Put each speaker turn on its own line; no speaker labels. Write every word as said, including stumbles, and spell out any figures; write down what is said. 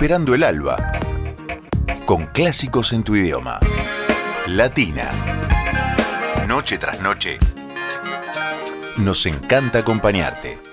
esperando el alba, con clásicos en tu idioma. Latina. Noche tras noche. Nos encanta acompañarte.